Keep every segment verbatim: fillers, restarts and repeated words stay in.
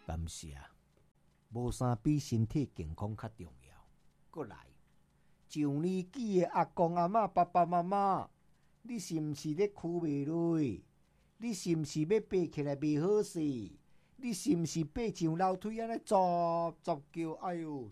感谢，无啥比身体健康较重要。过来，上年纪的阿公阿嬷、爸爸妈妈，你是毋是咧哭袂落？你是毋是要爬起来袂好势？你是毋是爬上楼梯安尼走走叫？哎呦！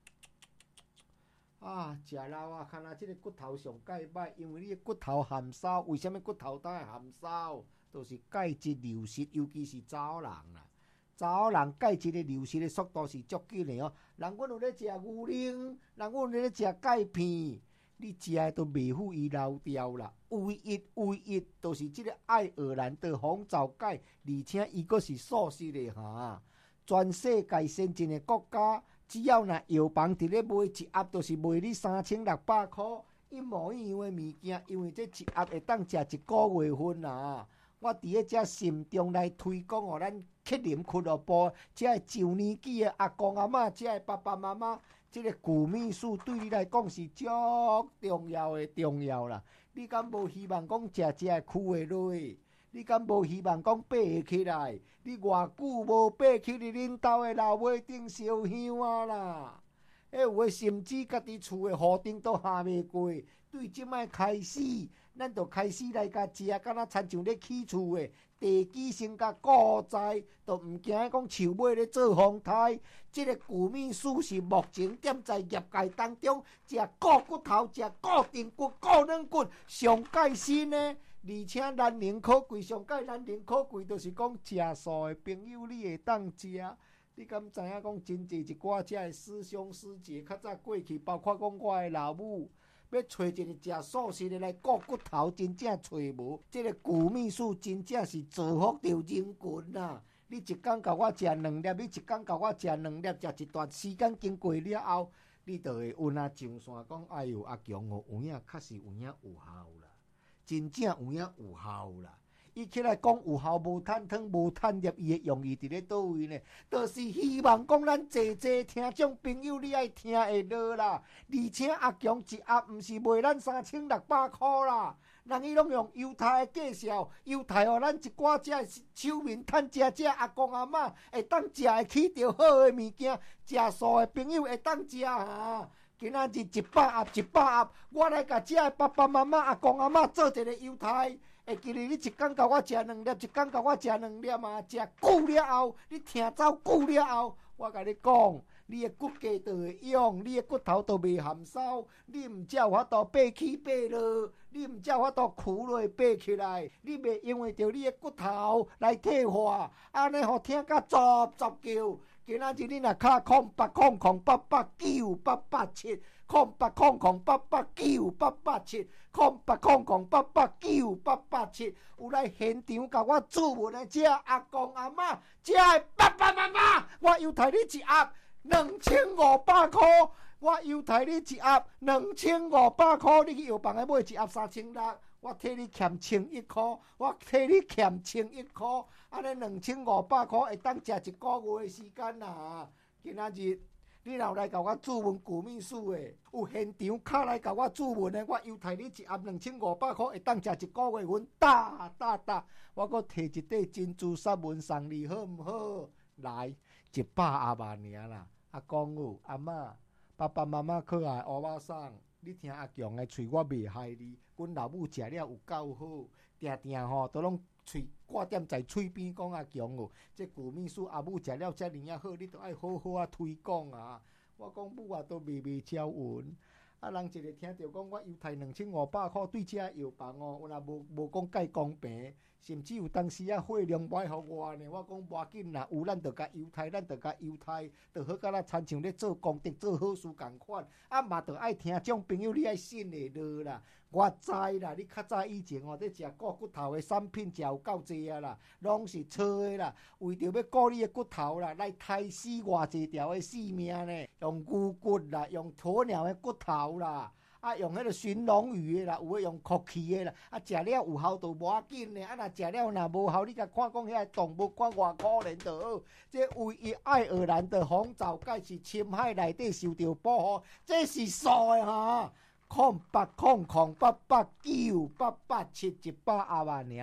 啊，食老啊，看啊，即个骨头上介歹，因为你的骨头含烧。为什么骨头当会含烧？就是钙质流失，尤其是查某人啦。查某人钙质的流失的速度是足紧的哦。人阮有咧食牛奶，人阮有咧食钙片，你食的都袂赴伊老掉啦。唯一唯一就是即个爱尔兰的红枣钙，而且伊阁是素食的哈。全世界先进的国家，只要若药房伫咧卖一盒，就是卖你三千六百箍，一模一样的物件。因为这一盒会当食一个月份啊！我伫咧遮慎重来推广哦，咱克林俱乐部，遮上年纪的阿公阿嬷，遮爸爸妈妈，这个谷米素对你来讲是足重要的重要啦。你敢无希望讲食食会哭会落？你敢无希望讲爬会起来？你偌久无爬起你恁兜的楼尾顶烧香啊啦！迄有诶甚至家己厝的户顶都下袂过。对即摆开始，咱就开始来甲食，敢若亲像咧起厝的地基先甲固在，都毋惊讲树尾咧做风台。即、這个谷米素是目前踮在业界当中食固骨头、食固定骨、固软骨上盖新的。而且难能可贵，上界难能可贵，就是讲食素的朋友，你会当食。你敢知影讲真济一寡遮的师兄师姐，较早过去，包括讲我的老母，要找一个食素食的来顾骨头，真正找无。这个谷米素真正是造福着人群呐！你一工甲我食两粒，你一工甲我食两粒，食一段时间经过了后，你就会稳啊上线讲，哎呦阿强哦，有影确实有影有效啦。真正有影有效啦！伊起来讲有效无趁汤无趁粒，伊的用意伫咧倒位呢？就是希望讲咱济济听众朋友你爱听会落啦。而且阿强一盒毋是卖咱三千六百箍啦，人伊拢用犹太的介绍，犹太互咱一寡遮手面趁食遮阿公阿嬷会当食会起着好的物件，食素的朋友会当食哈。今仔日一百盒一百盒，我来甲遮爸爸妈妈、阿公阿嬷做一个犹太。会记哩，你一工甲我食两粒，一工甲我食两粒嘛，食久了后，你听走久了后，我甲你讲，你的骨骼就会用，你的骨头都袂含烧，你毋才有法度爬起爬落，你毋才有法度跍落爬起来，你袂因为着你的骨头来退化，安尼互听甲杂杂叫。今仔日你若敲空八空空八八九八八七，空八空空八八九八八七，空八空空八八九八八七，有来现场甲我注文的遮阿公阿嬷，遮爸爸妈妈，我又提你一盒两千五百块，我又提你一盒两千五百块，你去药房来买一盒三千六。我替你欠千一块，我替你欠千一块，安尼两千五百块会当食一个月的时间啦。今仔日你若来甲我注文谷米素的，有现场卡来甲我注文的，我又替你一盒两千五百块会当食一个月份，打打打，我阁摕一块珍珠沙文送你，好毋好？来一百盒啊尔啦，阿公有阿嬷、爸爸妈妈可爱乌巴桑。你听阿强的喙，我袂害你。阮老母食了有够好，定定吼都拢喙挂点在喙边，讲阿强哦，这谷米素阿母食了遮尔啊好，你都爱好好啊推广啊。我讲母啊都微微招稳。啊，人一个听到讲我犹太两千五百块对遮药房哦，我若无无讲介公平，甚至有当时啊货量买互我呢。我讲无要紧啦，有咱就甲犹太，咱就甲犹太，就好甲咱亲像咧做功德、做好事共款。啊嘛，就爱听种朋友，你爱信会落啦。我知啦，你较早以前哦，伫食顾骨头的产品食有够济啊啦，拢是错的啦。为着要顾你的骨头啦，来杀死偌济条的性命呢？用牛骨啦，用鸵鸟的骨头啦，啊用迄个驯龙鱼的啦，有诶用酷气的啦，啊食了有效就无要紧呢。啊若食了若无效，你甲看讲遐动物看偌可怜就好。这唯一爱尔兰的红枣盖是深海内底受到保护，这是素的哈。空八空空八八九八八七一百盒啊尔，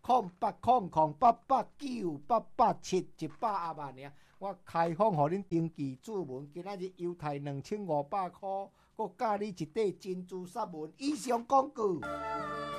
空八空空八八九八八七一百阿万尔，我开放互恁登记注文，今仔日优待两千五百箍，佮教你一块珍珠纱文以上广告。